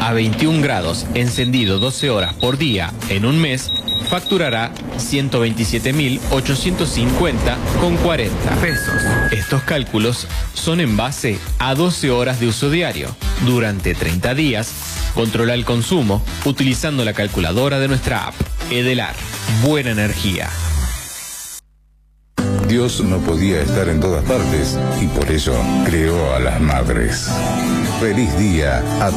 a 21 grados, encendido 12 horas por día en un mes, facturará 127.850,40 pesos. Estos cálculos son en base a 12 horas de uso diario. Durante 30 días, controla el consumo utilizando la calculadora de nuestra app. Edelar, buena energía. Dios no podía estar en todas partes y por eso creó a las madres. Feliz día a